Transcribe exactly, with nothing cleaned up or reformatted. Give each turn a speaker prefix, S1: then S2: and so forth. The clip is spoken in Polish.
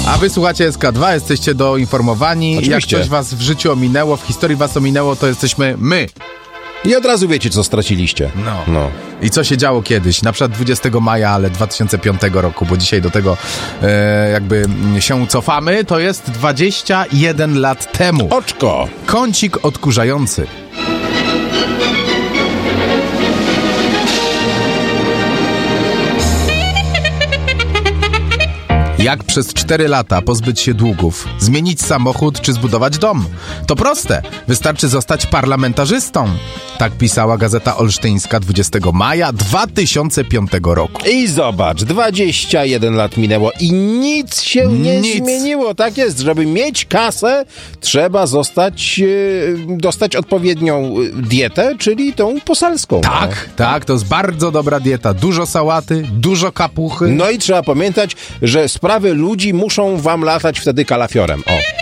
S1: A wy słuchacie S K dwa, jesteście doinformowani.
S2: Oczywiście.
S1: Jak coś was w życiu ominęło, w historii was ominęło, to jesteśmy my.
S2: I od razu wiecie, co straciliście.
S1: No.
S2: no.
S1: I co się działo kiedyś, na przykład dwudziestego maja, ale dwa tysiące piątego roku, bo dzisiaj do tego e, jakby się cofamy, to jest dwadzieścia jeden lat temu.
S2: Oczko!
S1: Kącik odkurzający. Jak przez cztery lata pozbyć się długów, zmienić samochód czy zbudować dom? To proste. Wystarczy zostać parlamentarzystą. Tak pisała Gazeta Olsztyńska dwudziestego maja dwa tysiące piątego roku.
S2: I zobacz, dwadzieścia jeden lat minęło i nic się nie
S1: Nic.
S2: zmieniło. Tak jest, żeby mieć kasę, trzeba zostać, e, dostać odpowiednią dietę, czyli tą poselską.
S1: Tak, tak, to jest bardzo dobra dieta. Dużo sałaty, dużo kapuchy.
S2: No i trzeba pamiętać, że sprawy ludzi muszą wam latać wtedy kalafiorem. O.